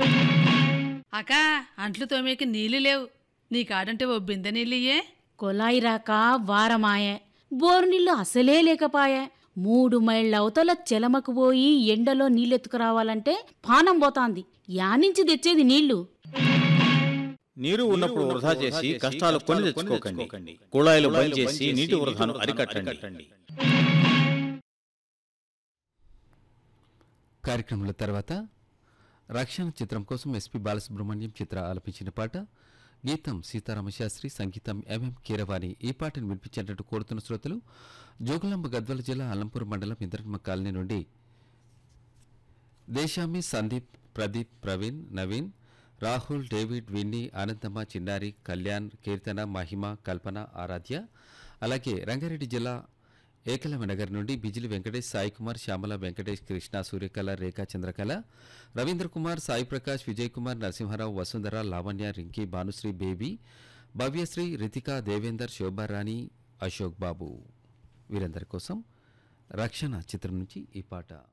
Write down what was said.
అకా అంట్లు తోమేకి నీళ్లు లేవు. నీ కాడంటే ఓ బిందె నీళ్ళియ్యే. కొలాయి రాక వారమాయే, బోరు నీళ్లు అసలే లేకపాయే. 3 మైళ్ళ అవతల చెలమకు పోయి ఎండలో నీళ్ళెత్తుకురావాలంటే పానం పోతాంది. యానించి తెచ్చేది నీళ్లు? నీరు ఉన్నప్పుడు వృధా చేసి కష్టాలు కొని తెచ్చుకోకండి. కుళాయిలు బంద్ చేసి నీటి వృధాను అరికట్టండి. కార్యక్రమంలో తర్వాత రక్షణ చిత్రం కోసం ఎస్పి బాలసుబ్రహ్మణ్యం చిత్ర ఆలపించిన పాట. గీతం సీతారామశాస్త్రి, సంగీతం ఎంఎం కీరవాణి. ఈ పాటను వినిపించేటట్టు కోరుతున్న శ్రోతలు జోగులాంబ గద్వాల జిల్లా అల్లంపూర్ మండలం ఇంద్రమ్మ కాలనీ నుండి దేశామి, సందీప్, ప్రదీప్, ప్రవీణ్, నవీన్, రాహుల్, డేవిడ్, విన్నీ, ఆనందమ్మ, చిన్నారి, కళ్యాణ్, కీర్తన, మహిమ, కల్పన, ఆరాధ్య. అలాగే రంగారెడ్డి జిల్లా ఏకలవ్యనగర్ నుండి బిజిలి వెంకటేష్, సాయి కుమార్, శ్యామల, వెంకటేష్, కృష్ణ, సూర్యకళ, రేఖా, చంద్రకళ, రవీంద్ర కుమార్, సాయి ప్రకాష్, విజయ్ కుమార్, నరసింహారావు, వసుంధర, లావణ్య, రింకీ, భానుశ్రీ, బేబీ, భవ్యశ్రీ, రితిక, దేవేందర్, శోభారాణి, అశోక్ బాబు. వీరందరి కోసం రక్షణ చిత్రం నుంచి ఈ పాట.